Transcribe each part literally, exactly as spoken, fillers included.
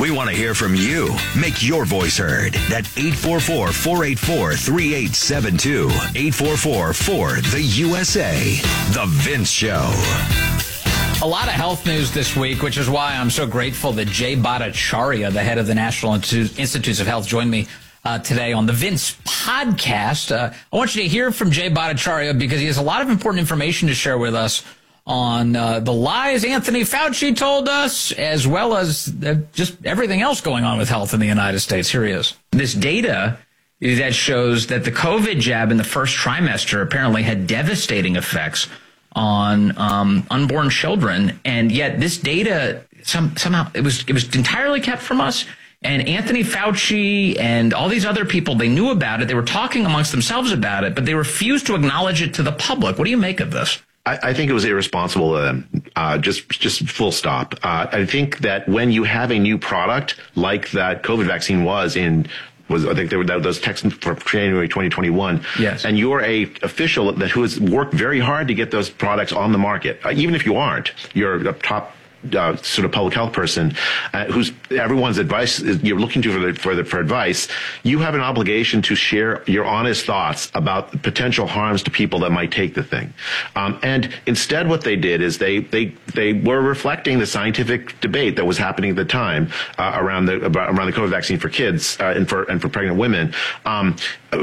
We want to hear from you. Make your voice heard at eight four four, four eight four, three eight seven two. eight four four, four, the U S A. The Vince Show. A lot of health news this week, which is why I'm so grateful that Jay Bhattacharya, the head of the National Institutes of Health, joined me uh, today on the Vince podcast. Uh, I want you to hear from Jay Bhattacharya because he has a lot of important information to share with us on uh, the lies Anthony Fauci told us, as well as uh, just everything else going on with health in the United States. Here he is. This data that shows that the COVID jab in the first trimester apparently had devastating effects on um, unborn children, and yet this data some, somehow it was it was entirely kept from us. And Anthony Fauci and all these other people, they knew about it. They were talking amongst themselves about it, but they refused to acknowledge it to the public. What do you make of this? I, I think it was irresponsible. Uh, uh, just, just full stop. Uh, I think that when you have a new product like that COVID vaccine was in. Was I think there were those texts for January twenty twenty-one. Yes. And you're a official that who has worked very hard to get those products on the market. Uh, even if you aren't, you're a top uh, sort of public health person uh, who's everyone's advice is you're looking to for the, for the, for advice. You have an obligation to share your honest thoughts about potential harms to people that might take the thing. Um, and instead, what they did is they they they were reflecting the scientific debate that was happening at the time uh, around the about, around the COVID vaccine for kids uh, and for and for pregnant women um,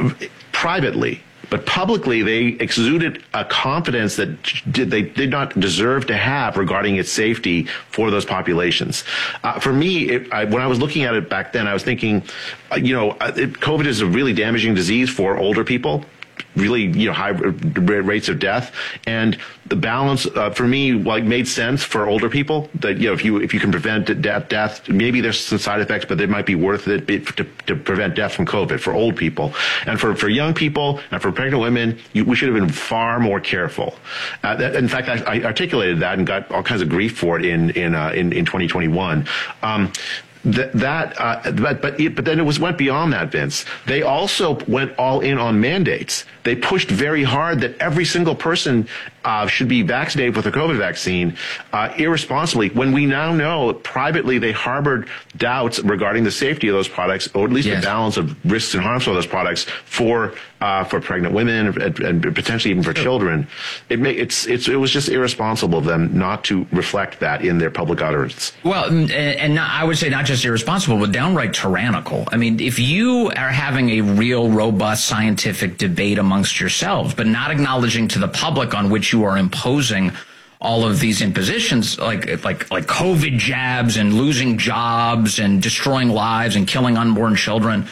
privately. But publicly, they exuded a confidence that they did not deserve to have regarding its safety for those populations. Uh, for me, it, I, when I was looking at it back then, I was thinking, uh, you know, it, COVID is a really damaging disease for older people. Really, you know, high rates of death, and the balance uh, for me, like, made sense for older people. That you know, if you if you can prevent death, death, maybe there's some side effects, but it might be worth it to, to prevent death from COVID for old people, and for for young people and for pregnant women, you, we should have been far more careful. Uh, that, in fact, I, I articulated that and got all kinds of grief for it in in uh, in, in twenty twenty-one. Um, That, that uh, but but, it, but then it was went beyond that, Vince. They also went all in on mandates. They pushed very hard that every single person uh, should be vaccinated with a COVID vaccine uh, irresponsibly, when we now know privately they harbored doubts regarding the safety of those products, or at least yes. the balance of risks and harms of those products for uh, for pregnant women and, and potentially even for sure. children. It may, it's it's it was just irresponsible of them not to reflect that in their public utterance. Well, and, and not, I would say not just irresponsible, but downright tyrannical. I mean, if you are having a real, robust scientific debate amongst yourselves, but not acknowledging to the public on which you are imposing all of these impositions, like like like COVID jabs and losing jobs and destroying lives and killing unborn children.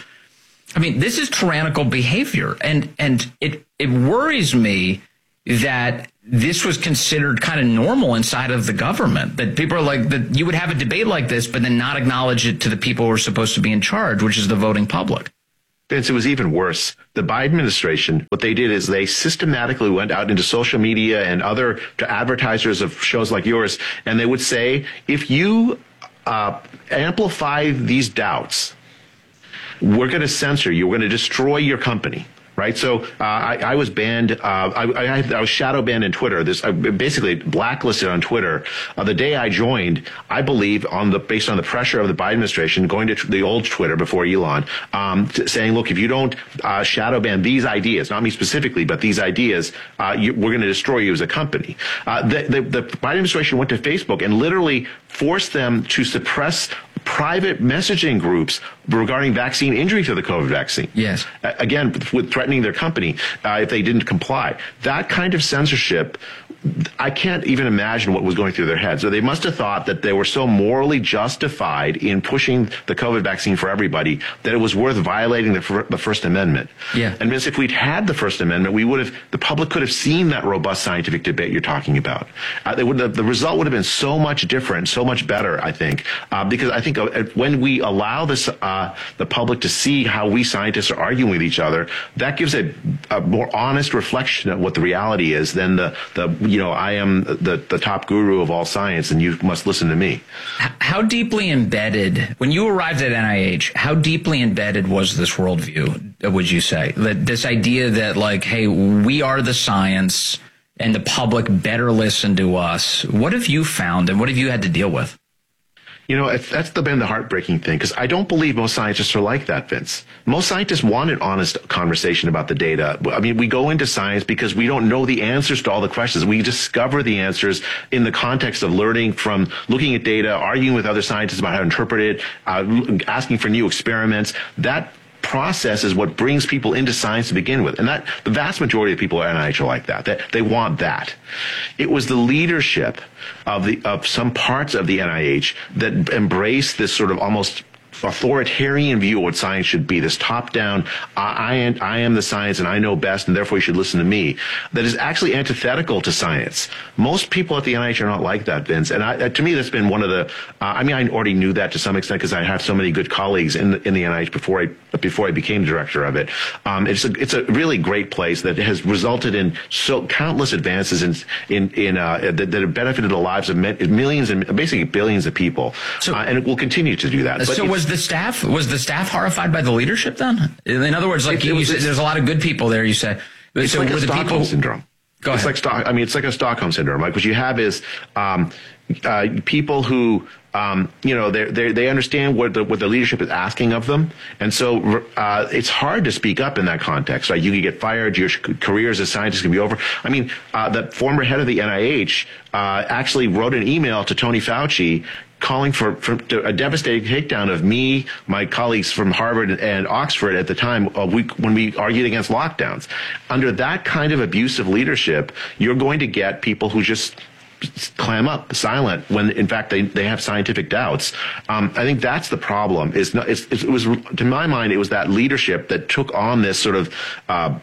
I mean, this is tyrannical behavior, and and it it worries me that this was considered kind of normal inside of the government, that people are like, that you would have a debate like this, but then not acknowledge it to the people who are supposed to be in charge, which is the voting public. Vince, it was even worse. The Biden administration, what they did is they systematically went out into social media and other to advertisers of shows like yours, and they would say, if you uh, amplify these doubts, we're going to censor you. We're going to destroy your company. Right. So uh, I, I was banned. Uh, I, I, I was shadow banned in Twitter. This I basically blacklisted on Twitter. Uh, the day I joined, I believe, on the based on the pressure of the Biden administration, going to tr- the old Twitter before Elon, um, t- saying, look, if you don't uh, shadow ban these ideas, not me specifically, but these ideas, uh, you, we're going to destroy you as a company. Uh, the, the, the Biden administration went to Facebook and literally forced them to suppress private messaging groups regarding vaccine injury to the COVID vaccine. Yes. Uh, again, with threatening their company uh, if they didn't comply. That kind of censorship, I can't even imagine what was going through their heads. So they must have thought that they were so morally justified in pushing the COVID vaccine for everybody that it was worth violating the, the First Amendment. Yeah. And Vince, if we'd had the First Amendment, we would have, the public could have seen that robust scientific debate you're talking about. Uh, they would have, the result would have been so much different, so much better, I think, uh, because I think uh, when we allow this, uh, the public to see how we scientists are arguing with each other, that gives a, a more honest reflection of what the reality is than the, the you know, I am the, the top guru of all science and you must listen to me. How deeply embedded, when you arrived at N I H, how deeply embedded was this worldview, would you say? That this idea that, like, hey, we are the science and the public better listen to us. What have you found and what have you had to deal with? You know, it's, that's the, been the heartbreaking thing, because I don't believe most scientists are like that, Vince. Most scientists want an honest conversation about the data. I mean, we go into science because we don't know the answers to all the questions. We discover the answers in the context of learning from looking at data, arguing with other scientists about how to interpret it, uh, asking for new experiments. That process is what brings people into science to begin with. And that the vast majority of people at N I H are like that. They, they want that. It was the leadership of the of some parts of the N I H that embraced this sort of almost authoritarian view of what science should be, this top-down, I, I, am, I am the science and I know best and therefore you should listen to me, that is actually antithetical to science. Most people at the N I H are not like that, Vince. And I, to me, that's been one of the, uh, I mean, I already knew that to some extent because I have so many good colleagues in the, in the N I H before I, before I became director of it. Um, it's a, it's a really great place that has resulted in so countless advances in, in, in, uh, that, that have benefited the lives of millions and basically billions of people. So, uh, and it will continue to do that. But so was the staff was the staff horrified by the leadership then? In other words, like it, it you, was, you said, there's a lot of good people there. You said it's so like were a the Stockholm people syndrome. Go it's ahead. like Stock. I mean, it's like a Stockholm syndrome. Like what you have is um, uh, people who. Um, you know, they they they understand what the what the leadership is asking of them, and so uh, it's hard to speak up in that context. Right? You can get fired, your career as a scientist can be over. I mean, uh, the former head of the N I H uh, actually wrote an email to Tony Fauci calling for, for a devastating takedown of me, my colleagues from Harvard and Oxford at the time uh, we, when we argued against lockdowns. Under that kind of abusive leadership, you're going to get people who just clam up, silent, when in fact they, they have scientific doubts. Um, I think that's the problem. Is not, it's, it was, to my mind, it was that leadership that took on this sort of uh,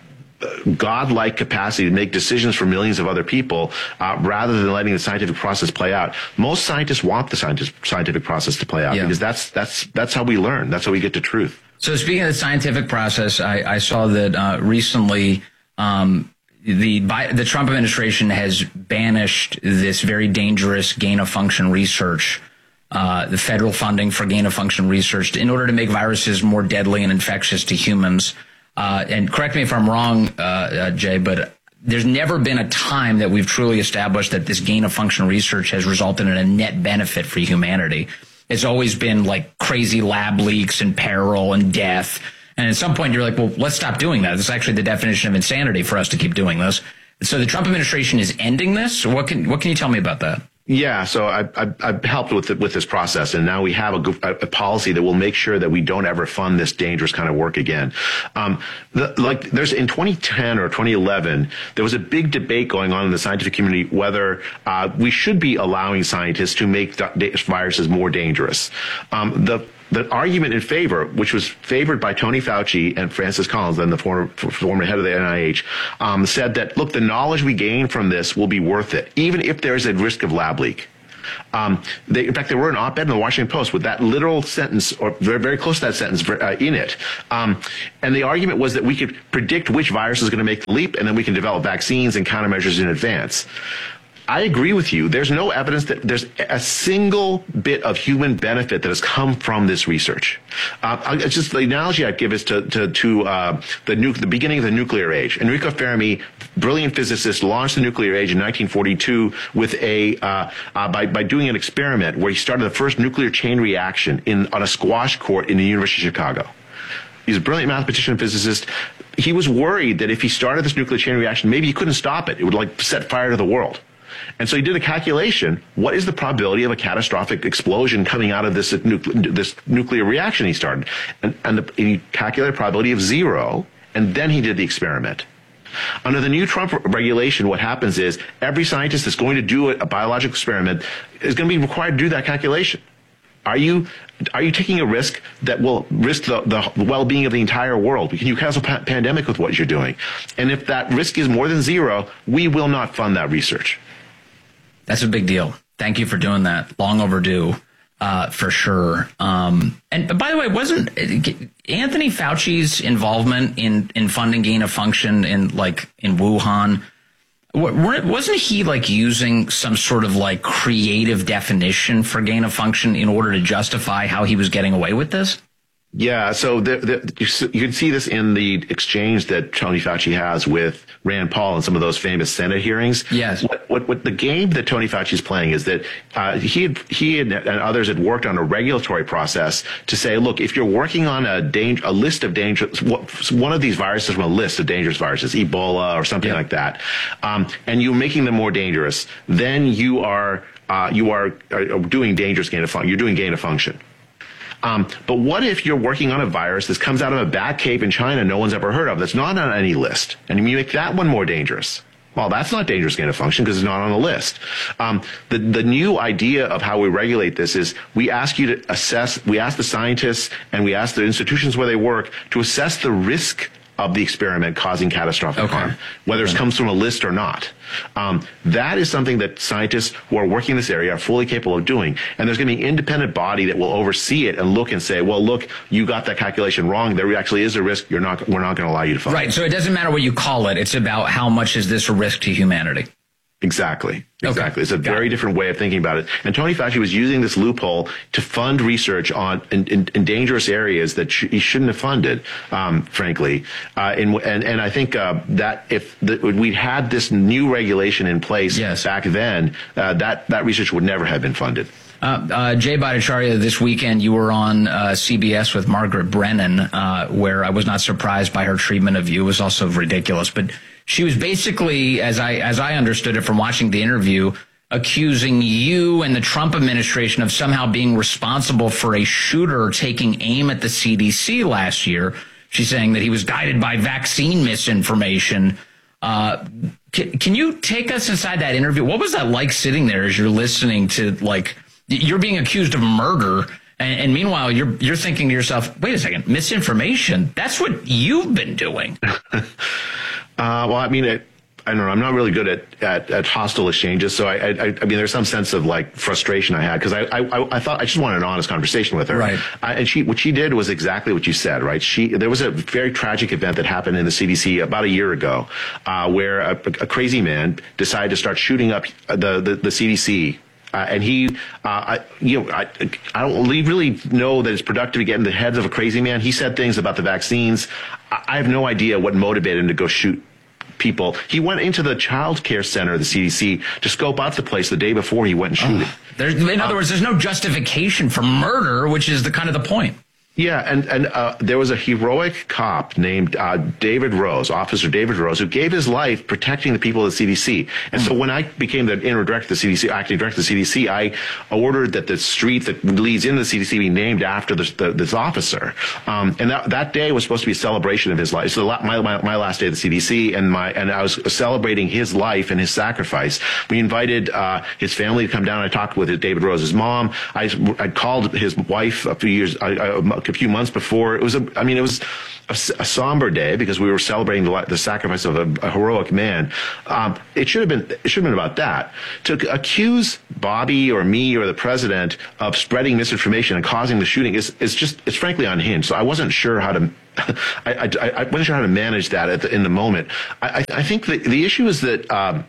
godlike capacity to make decisions for millions of other people, uh, rather than letting the scientific process play out. Most scientists want the scientific scientific process to play out, yeah. because that's that's that's how we learn. That's how we get to truth. So speaking of the scientific process, I, I saw that uh, recently. Um, The the Trump administration has banished this very dangerous gain-of-function research, uh, the federal funding for gain-of-function research, in order to make viruses more deadly and infectious to humans. Uh, and correct me if I'm wrong, uh, uh, Jay, but there's never been a time that we've truly established that this gain-of-function research has resulted in a net benefit for humanity. It's always been like crazy lab leaks and peril and death. And at some point, you're like, well, let's stop doing that. This is actually the definition of insanity for us to keep doing this. So the Trump administration is ending this? What can what can you tell me about that? Yeah, so I, I, I've helped with the, with this process, and now we have a, a policy that will make sure that we don't ever fund this dangerous kind of work again. Um, the, like there's in twenty ten or twenty eleven, there was a big debate going on in the scientific community whether uh, we should be allowing scientists to make viruses more dangerous. Um, the The argument in favor, which was favored by Tony Fauci and Francis Collins, then the former, former head of the N I H, um, said that, look, the knowledge we gain from this will be worth it, even if there's a risk of lab leak. Um, they, in fact, there were an op-ed in the Washington Post with that literal sentence, or very, very close to that sentence, uh, in it. Um, and the argument was that we could predict which virus is going to make the leap, and then we can develop vaccines and countermeasures in advance. I agree with you. There's no evidence that there's a single bit of human benefit that has come from this research. Uh, it's just the analogy I'd give is to to, to uh, the, nu- the beginning of the nuclear age. Enrico Fermi, brilliant physicist, launched the nuclear age in nineteen forty-two with a uh, uh, by by doing an experiment where he started the first nuclear chain reaction in on a squash court in the University of Chicago. He's a brilliant mathematician and physicist. He was worried that if he started this nuclear chain reaction, maybe he couldn't stop it. It would like set fire to the world. And so he did a calculation. What is the probability of a catastrophic explosion coming out of this, nucle- this nuclear reaction he started? And, and the, he calculated a probability of zero, and then he did the experiment. Under the new Trump regulation, what happens is every scientist that's going to do a, a biological experiment is going to be required to do that calculation. Are you are you taking a risk that will risk the, the well-being of the entire world? Can you cause a pa- pandemic with what you're doing? And if that risk is more than zero, we will not fund that research. That's a big deal. Thank you for doing that. Long overdue, uh, for sure. Um, and by the way, wasn't Anthony Fauci's involvement in, in funding gain of function in like in Wuhan, wasn't he like using some sort of like creative definition for gain of function in order to justify how he was getting away with this? Yeah, so the, the, you can see this in the exchange that Tony Fauci has with Rand Paul and some of those famous Senate hearings. Yes. What, what, what the game that Tony Fauci is playing is that uh, he had, he had, and others had worked on a regulatory process to say, look, if you're working on a danger, a list of dangerous, one of these viruses from a list of dangerous viruses, Ebola or something yeah. like that, um, and you're making them more dangerous, then you are uh, you are, are doing dangerous gain of function. You're doing gain of function. Um, but what if you're working on a virus that comes out of a bat cave in China no one's ever heard of, that's not on any list, and you make that one more dangerous? Well, that's not dangerous gain of function because it's not on the list. Um, the, the new idea of how we regulate this is we ask you to assess, we ask the scientists and we ask the institutions where they work to assess the risk of the experiment causing catastrophic okay. harm, whether okay. it comes from a list or not. Um, that is something that scientists who are working in this area are fully capable of doing. And there's going to be an independent body that will oversee it and look and say, well, look, you got that calculation wrong. There actually is a risk. You're not, we're not going to allow you to fund it. Right. So it doesn't matter what you call it. It's about how much is this a risk to humanity. Exactly. Exactly. Okay. It's a very different way of thinking about it. And Tony Fauci was using this loophole to fund research on in, in, in dangerous areas that sh- he shouldn't have funded, um, frankly. Uh, and, and and I think uh, that if the, we'd had this new regulation in place yes. back then, uh, that that research would never have been funded. Uh, uh, Jay Bhattacharya, this weekend you were on uh, C B S with Margaret Brennan, uh, where I was not surprised by her treatment of you. It was also ridiculous, but she was basically, as I as I understood it from watching the interview, accusing you and the Trump administration of somehow being responsible for a shooter taking aim at the C D C last year. She's saying that he was guided by vaccine misinformation. Uh, can, can you take us inside that interview? What was that like sitting there as you're listening to, like, you're being accused of murder, and, and meanwhile you're you're thinking to yourself, wait a second, misinformation? That's what you've been doing. Uh, well, I mean, it, I don't know. I'm not really good at, at, at hostile exchanges. So I, I, I mean, there's some sense of like frustration I had because I, I, I thought I just wanted an honest conversation with her. Right. I, and she, what she did was exactly what you said, right? She, there was a very tragic event that happened in the C D C about a year ago, uh, where a, a crazy man decided to start shooting up the, the, the C D C. Uh, and he, uh, I, you know, I, I don't really know that it's productive to get in the heads of a crazy man. He said things about the vaccines. I, I have no idea what motivated him to go shoot people. He went into the child care center of the C D C to scope out the place the day before he went and shoot uh, it. There's, in other uh, words, there's no justification for murder, which is the kind of the point. Yeah, and and uh, there was a heroic cop named uh, David Rose, Officer David Rose, who gave his life protecting the people of the C D C. And mm. so when I became the interim director of the C D C, acting director of the C D C, I ordered that the street that leads into the C D C be named after this, the, this officer. Um, and that that day was supposed to be a celebration of his life. So the, my, my my last day at the C D C, and my and I was celebrating his life and his sacrifice. We invited uh, his family to come down. I talked with David Rose's mom. I I called his wife a few years. I, I, a few months before. It was a, I mean, it was a, a somber day because we were celebrating the, the sacrifice of a, a heroic man. Um, it should have been, it should have been about that. To accuse Bobby or me or the president of spreading misinformation and causing the shooting is, is just, it's frankly unhinged. So I wasn't sure how to, I, I, I wasn't sure how to manage that at the, in the moment. I, I think that the issue is that, um,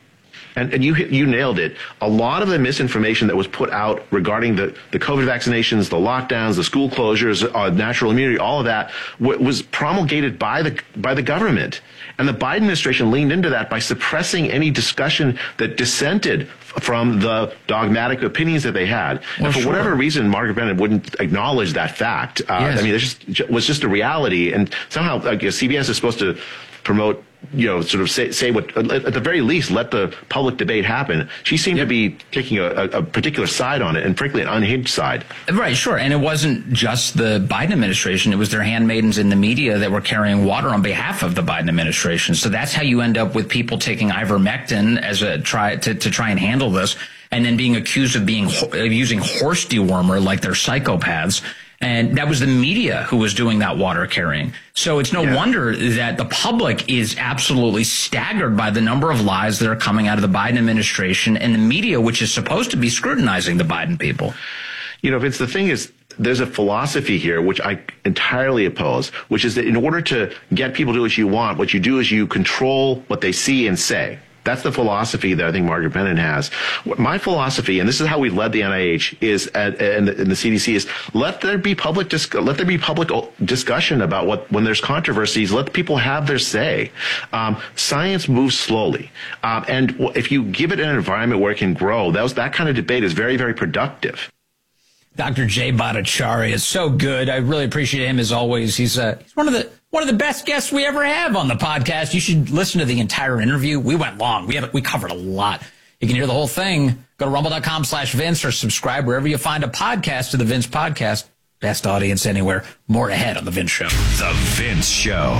And, and you hit, you nailed it. A lot of the misinformation that was put out regarding the, the COVID vaccinations, the lockdowns, the school closures, uh, natural immunity, all of that w- was promulgated by the by the government. And the Biden administration leaned into that by suppressing any discussion that dissented from the dogmatic opinions that they had. Well, and for sure. whatever reason, Margaret Brennan wouldn't acknowledge that fact. Uh, yes. I mean, it just was just a reality. And somehow, like, C B S is supposed to promote, you know, sort of say, say what, at the very least, let the public debate happen. She seemed yep. to be taking a, a particular side on it, and frankly, an unhinged side. Right, sure. And it wasn't just the Biden administration. It was their handmaidens in the media that were carrying water on behalf of the Biden administration. So that's how you end up with people taking ivermectin as a try to, to try and handle this, and then being accused of being of using horse dewormer like they're psychopaths. And that was the media who was doing that water carrying. So it's no yeah. wonder that the public is absolutely staggered by the number of lies that are coming out of the Biden administration and the media, which is supposed to be scrutinizing the Biden people. You know, Vince, the thing is, there's a philosophy here which I entirely oppose, which is that in order to get people to do what you want, what you do is you control what they see and say. That's the philosophy that I think Margaret Bennett has. My philosophy, and this is how we led the N I H, is at, and, the, and the C D C is let there be public dis- let there be public discussion about what when there's controversies. Let people have their say. Um, science moves slowly, um, and if you give it an environment where it can grow, that was, that kind of debate is very, very productive. Doctor Jay Bhattacharya is so good. I really appreciate him as always. He's uh, he's one of the one of the best guests we ever have on the podcast. You should listen to the entire interview. We went long. We had we covered a lot. You can hear the whole thing. Go to rumble.com slash Vince or subscribe wherever you find a podcast to the Vince Podcast. Best audience anywhere. More ahead on the Vince Show. The Vince Show.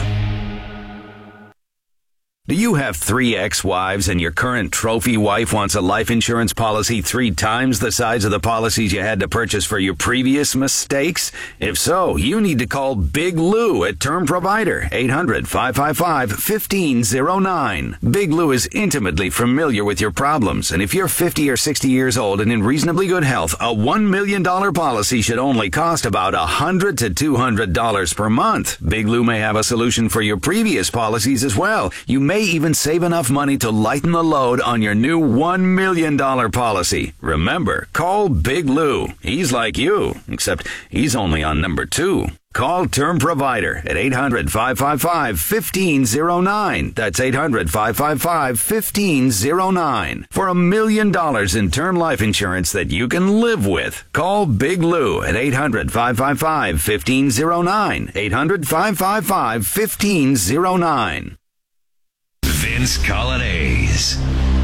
Do you have three ex-wives and your current trophy wife wants a life insurance policy three times the size of the policies you had to purchase for your previous mistakes? If so, you need to call Big Lou at Term Provider, eight hundred, five five five, one five zero nine. Big Lou is intimately familiar with your problems, and if you're fifty or sixty years old and in reasonably good health, a one million dollars policy should only cost about one hundred to two hundred dollars per month. Big Lou may have a solution for your previous policies as well. You may even save enough money to lighten the load on your new one million dollars policy. Remember, call Big Lou. He's like you, except he's only on number two. Call Term Provider at eight hundred, five five five, one five zero nine. That's eight hundred, five five five, one five zero nine. For a million dollars in term life insurance that you can live with. Call Big Lou at eight hundred, five five five, one five zero nine. eight hundred, five five five, one five zero nine. Vince Colonnese.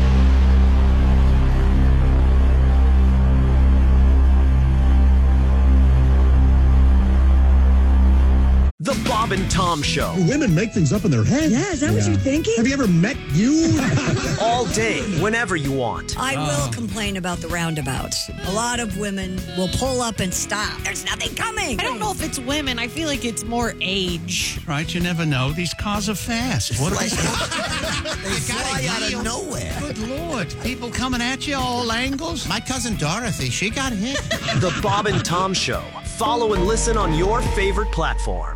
The Bob and Tom Show. Do women make things up in their head? Yeah, is that yeah. what you're thinking? Have you ever met you? All day, whenever you want. I uh. will complain about the roundabouts. A lot of women will pull up and stop. There's nothing coming. I don't know if it's women. I feel like it's more age. Right, you never know. These cars are fast. What are they? They fly out of nowhere. Good Lord. People coming at you all angles. My cousin Dorothy, she got hit. The Bob and Tom Show. Follow and listen on your favorite platform.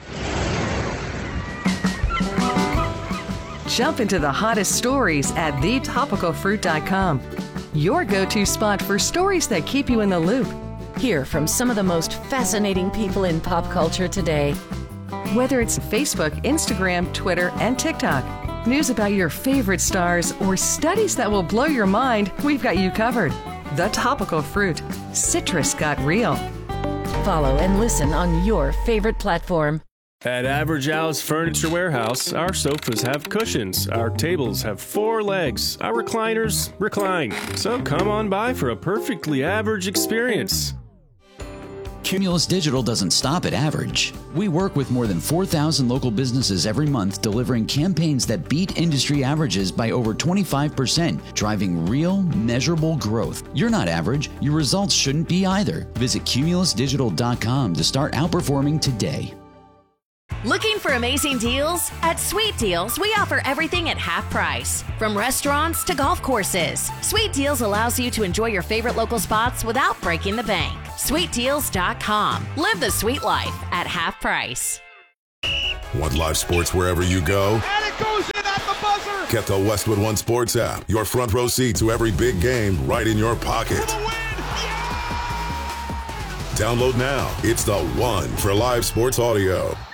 Jump into the hottest stories at the topical fruit dot com. Your go-to spot for stories that keep you in the loop. Hear from some of the most fascinating people in pop culture today. Whether it's Facebook, Instagram, Twitter, and TikTok, news about your favorite stars, or studies that will blow your mind, we've got you covered. The Topical Fruit. Citrus got real. Follow and listen on your favorite platform. At Average Al's Furniture Warehouse, our sofas have cushions, our tables have four legs, our recliners recline. So come on by for a perfectly average experience. Cumulus Digital doesn't stop at average. We work with more than four thousand local businesses every month, delivering campaigns that beat industry averages by over twenty-five percent, driving real, measurable growth. You're not average. Your results shouldn't be either. Visit cumulus digital dot com to start outperforming today. Looking for amazing deals? At Sweet Deals, we offer everything at half price. From restaurants to golf courses, Sweet Deals allows you to enjoy your favorite local spots without breaking the bank. sweet deals dot com. Live the sweet life at half price. Want live sports wherever you go? And it goes in at the buzzer! Get the Westwood One Sports app. Your front row seat to every big game right in your pocket. Download now. It's the one for live sports audio.